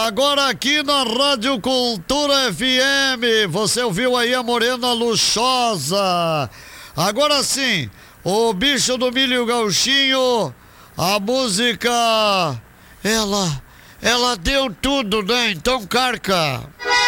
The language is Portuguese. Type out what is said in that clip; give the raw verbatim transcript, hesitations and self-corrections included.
Agora aqui na Rádio Cultura F M, você ouviu aí a Morena Luxosa. Agora sim, o Bicho do Milho Gauchinho, a música, ela, ela deu tudo, né? Então carca.